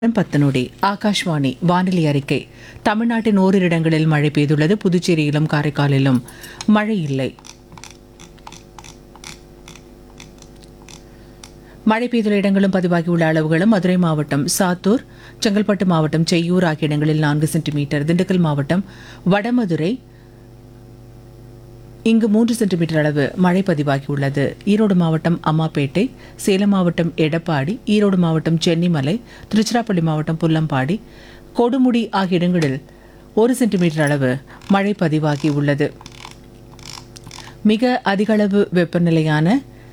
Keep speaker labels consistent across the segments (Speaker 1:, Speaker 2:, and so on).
Speaker 1: 10 நொடி. ஆகாஷ்வாணி வானிலை அறிக்கை. தமிழ்நாட்டின் ஓரிரு இடங்களில் மழை பெய்துள்ளது. புதுச்சேரியிலும் காரைக்காலிலும் மழை இல்லை. மழை பெய்துள்ள இடங்களும் பதிவாகியுள்ள அளவுகளும்: மதுரை மாவட்டம் சாத்தூர், செங்கல்பட்டு மாவட்டம் செய்யூர் ஆகிய இடங்களில் 4 சென்டிமீட்டர், திண்டுக்கல் மாவட்டம் வடமதுரை இங்கு 3 சென்டிமீட்டர் அளவு மழை பதிவாகியுள்ளது. ஈரோடு மாவட்டம் அம்மாப்பேட்டை, சேலம் மாவட்டம் எடப்பாடி, ஈரோடு மாவட்டம் சென்னிமலை, திருச்சிராப்பள்ளி மாவட்டம் புல்லம்பாடி, கொடுமுடி ஆகிய இடங்களில் 1 சென்டிமீட்டர் அளவு மழை பதிவாகியுள்ளது. மிக அதிகளவு வெப்பநிலையான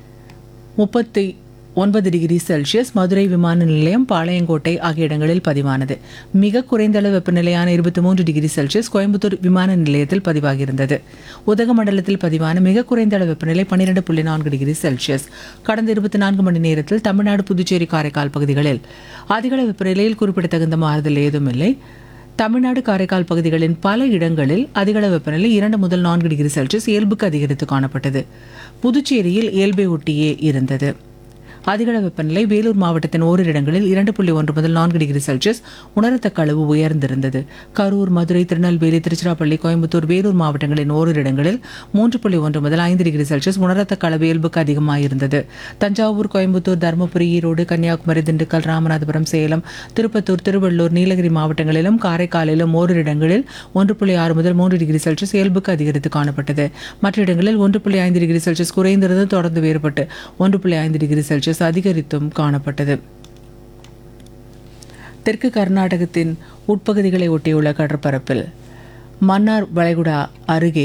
Speaker 1: 39 டிகிரி செல்சியஸ் மதுரை விமான நிலையம், பாளையங்கோட்டை ஆகிய இடங்களில் பதிவானது. மிக குறைந்த அளவு வெப்பநிலையான 23 டிகிரி செல்சியஸ் கோயம்புத்தூர் விமான நிலையத்தில் பதிவாகியிருந்தது. உதகமண்டலத்தில் பதிவான மிக குறைந்த அளவு வெப்பநிலை 12.4 டிகிரி செல்சியஸ். கடந்த 24 மணி நேரத்தில் தமிழ்நாடு, புதுச்சேரி, காரைக்கால் பகுதிகளில் அதிகளவு வெப்பநிலையில் குறிப்பிடத்தகுந்த மாறுதல் ஏதுமில்லை. தமிழ்நாடு, காரைக்கால் பகுதிகளின் பல இடங்களில் அதிகளவு வெப்பநிலை 2 முதல் 4 டிகிரி செல்சியஸ் இயல்புக்கு அதிகரித்து காணப்பட்டது. புதுச்சேரியில் இயல்பை ஒட்டியே இருந்தது. அதிகளவு வெப்பநிலை வேலூர் மாவட்டத்தின் ஓரிரு இடங்களில் 2.1 முதல் 4 டிகிரி செல்சியஸ் உணரத்தக்க அளவு உயர்ந்திருந்தது. கரூர், மதுரை, திருநெல்வேலி, திருச்சிராப்பள்ளி, கோயம்புத்தூர், வேலூர் மாவட்டங்களின் ஓரிரு இடங்களில் 3.1 முதல் 5 டிகிரி செல்சியஸ் உணரத்தக்க அளவு இயல்புக்கு அதிகமாயிருந்தது. தஞ்சாவூர், கோயம்புத்தூர், தருமபுரி, ஈரோடு, கன்னியாகுமரி, திண்டுக்கல், ராமநாதபுரம், சேலம், திருப்பத்தூர், திருவள்ளூர், நீலகிரி மாவட்டங்களிலும் காரைக்காலிலும் ஓரிரு இடங்களில் 1.6 முதல் 3 டிகிரி செல்சியஸ் இயல்புக்கு அதிகரித்து காணப்பட்டது. மற்ற இடங்களில் 1.5 டிகிரி செல்சியஸ் குறைந்திருந்து தொடர்ந்து வேறுபட்டு 1.5 டிகிரி செல்சியஸ் அதிகரித்தும் காணப்பட்டது. தெற்கு கர்நாடகத்தின் உட்பகுதிகளை ஒட்டியுள்ள கடற்பரப்பில் மன்னார் வளைகுடா அருகே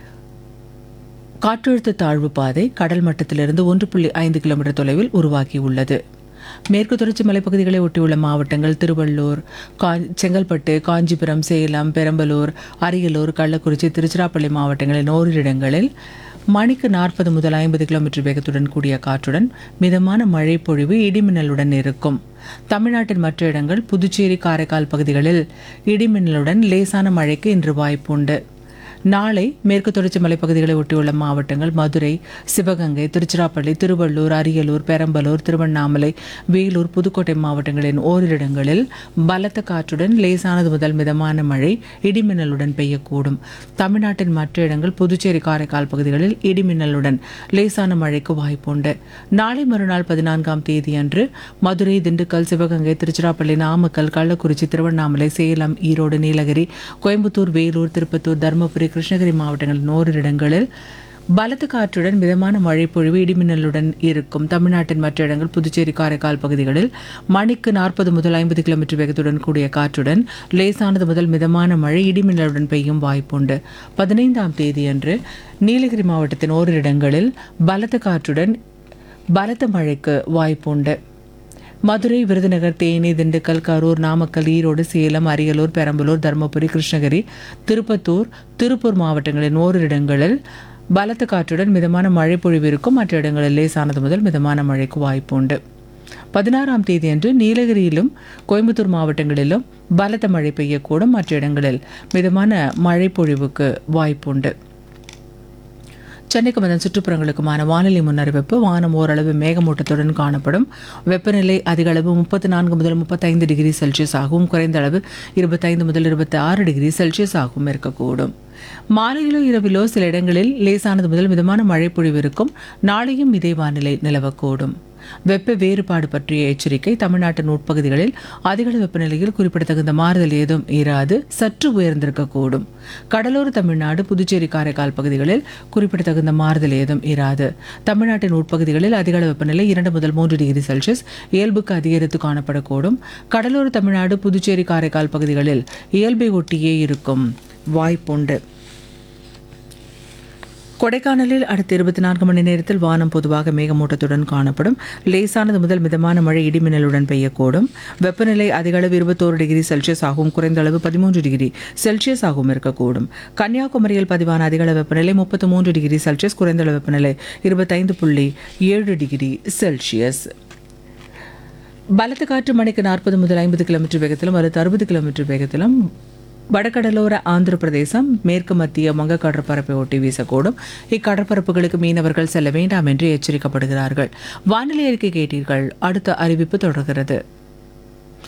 Speaker 1: காற்றழுத்த தாழ்வு பாதை கடல் மட்டத்திலிருந்து 1.5 கிலோமீட்டர் தொலைவில் உருவாகியுள்ளது. மேற்கு தொடர்ச்சி மலைப்பகுதிகளை ஒட்டியுள்ள மாவட்டங்கள் திருவள்ளூர், செங்கல்பட்டு, காஞ்சிபுரம், சேலம், பெரம்பலூர், அரியலூர், கள்ளக்குறிச்சி, திருச்சிராப்பள்ளி மாவட்டங்களின் ஓரிரு இடங்களில் மணிக்கு 40 முதல் 50 கிலோமீட்டர் வேகத்துடன் கூடிய காற்றுடன் மிதமான மழை பொழிவு இடிமின்னலுடன் இருக்கும். தமிழ்நாட்டின் மற்ற இடங்கள் புதுச்சேரி, காரைக்கால் பகுதிகளில் இடிமின்னலுடன் லேசான மழைக்கு இன்று வாய்ப்புண்டு. நாளை மேற்கு தொடர்ச்சி மலைப்பகுதிகளை ஒட்டியுள்ள மாவட்டங்கள் மதுரை, சிவகங்கை, திருச்சிராப்பள்ளி, திருவள்ளூர், அரியலூர், பெரம்பலூர், திருவண்ணாமலை, வேலூர், புதுக்கோட்டை மாவட்டங்களின் ஓரிரு இடங்களில் பலத்த காற்றுடன் லேசானது முதல் மிதமான மழை இடிமின்னலுடன் பெய்யக்கூடும். தமிழ்நாட்டின் மற்ற இடங்கள் புதுச்சேரி, காரைக்கால் பகுதிகளில் இடிமின்னலுடன் லேசான மழைக்கு வாய்ப்புண்டு. நாளை மறுநாள் 14ஆம் தேதியன்று மதுரை, திண்டுக்கல், சிவகங்கை, திருச்சிராப்பள்ளி, நாமக்கல், கள்ளக்குறிச்சி, திருவண்ணாமலை, சேலம், ஈரோடு, நீலகிரி, கோயம்புத்தூர், வேலூர், திருப்பத்தூர், தருமபுரி, கிருஷ்ணகிரி மாவட்டங்களின் ஓரிரு இடங்களில் பலத்த காற்றுடன் மிதமான மழை பொழிவு இடிமின்னலுடன் இருக்கும். தமிழ்நாட்டின் மற்ற இடங்கள் புதுச்சேரி, காரைக்கால் பகுதிகளில் மணிக்கு 40 முதல் 50 கிலோமீட்டர் வேகத்துடன் கூடிய காற்றுடன் லேசானது முதல் மிதமான மழை இடிமின்னலுடன் பெய்யும் வாய்ப்புண்டு. 15ஆம் தேதியன்று நீலகிரி மாவட்டத்தின் ஓரிரு இடங்களில் பலத்த காற்றுடன் பலத்த மழைக்கு வாய்ப்புண்டு. மதுரை, விருதுநகர், தேனி, திண்டுக்கல், கரூர், நாமக்கல், ஈரோடு, சேலம், அரியலூர், பெரம்பலூர், தருமபுரி, கிருஷ்ணகிரி, திருப்பூர் மாவட்டங்களின் ஓரிரு இடங்களில் பலத்த காற்றுடன் மிதமான மழை பொழிவு இருக்கும். மற்ற இடங்களில் லேசானது முதல் மிதமான மழைக்கு வாய்ப்புண்டு. 16ஆம் தேதியன்று நீலகிரியிலும் கோயம்புத்தூர் மாவட்டங்களிலும் பலத்த மழை பெய்யக்கூடும். மற்ற இடங்களில் மிதமான மழை பொழிவுக்கு வாய்ப்புண்டு. சென்னைக்கு அதன் சுற்றுப்புறங்களுக்குமான வானிலை முன்னறிவிப்பு. வானம் ஓரளவு மேகமூட்டத்துடன் காணப்படும். வெப்பநிலை அதிகளவு 34 முதல் 35 டிகிரி செல்சியஸ் ஆகவும் குறைந்த அளவு 25 முதல் 26 டிகிரி செல்சியஸ் ஆகவும் இருக்கக்கூடும். மாலையிலோ இரவிலோ சில இடங்களில் லேசானது முதல் மிதமான மழை பொழிவு இருக்கும். நாளையும் இதே வானிலை நிலவக்கூடும். வெப்ப வேறுபாடு பற்றிய எச்சரிக்கை. தமிழ்நாட்டின் உட்பகுதிகளில் அதிகளவு வெப்பநிலையில் குறிப்பிடத்தகுந்த மாறுதல் ஏதும் இராது, சற்று உயர்ந்திருக்கக்கூடும். கடலோர தமிழ்நாடு, புதுச்சேரி, காரைக்கால் பகுதிகளில் குறிப்பிடத்தகுந்த மாறுதல் ஏதும் இராது. தமிழ்நாட்டின் உட்பகுதிகளில் அதிகளவு வெப்பநிலை 2 முதல் 3 டிகிரி செல்சியஸ் இயல்புக்கு அதிகரித்து காணப்படக்கூடும். கடலோர தமிழ்நாடு, புதுச்சேரி, காரைக்கால் பகுதிகளில் இயல்பை ஒட்டியே இருக்கும் வாய்ப்புண்டு. கொடைக்கானலில் அடுத்த 24 மணி நேரத்தில் வானம் பொதுவாக மேகமூட்டத்துடன் காணப்படும். லேசானது முதல் மிதமான மழை இடிமின்னலுடன் பெய்யக்கூடும். வெப்பநிலை அதிகளவு 21 டிகிரி செல்சியஸ் ஆகவும் குறைந்த அளவு 13 டிகிரி செல்சியஸ் ஆகவும் இருக்கக்கூடும். கன்னியாகுமரியில் பதிவான அதிகளவு வெப்பநிலை 33 டிகிரி செல்சியஸ், குறைந்த அளவு வெப்பநிலை 25.7 டிகிரி செல்சியஸ். பலத்த காற்று மணிக்கு 40 முதல் 50 கிலோமீட்டர் வேகத்திலும் அல்லது 60 கிலோமீட்டர் வேகத்திலும் வடகடலோர ஆந்திர பிரதேசம், மேற்கு மத்திய வங்க கடற்பரப்பை ஒட்டி வீசக்கூடும். இக்கடற்பரப்புகளுக்கு மீனவர்கள் செல்ல வேண்டாம் என்று எச்சரிக்கப்படுகிறார்கள். வானிலை அறிக்கை கேட்டீர்கள். அடுத்த அறிவிப்பு தொடர்கிறது.